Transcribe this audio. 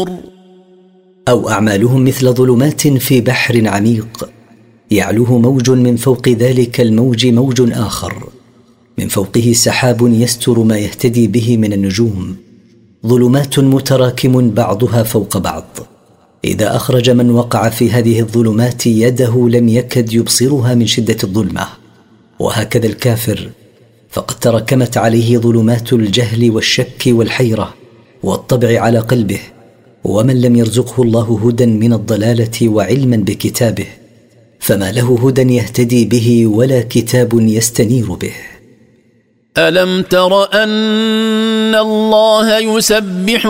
أو أعمالهم مثل ظلمات في بحر عميق يعلوه موج من فوق ذلك الموج موج آخر من فوقه سحاب يستر ما يهتدي به من النجوم ظلمات متراكم بعضها فوق بعض إذا أخرج من وقع في هذه الظلمات يده لم يكد يبصرها من شدة الظلمة وهكذا الكافر فقد تراكمت عليه ظلمات الجهل والشك والحيرة والطبع على قلبه ومن لم يرزقه الله هدى من الضلالة وعلما بكتابه فما له هدى يهتدي به ولا كتاب يستنير به. ألم تر أن الله يسبح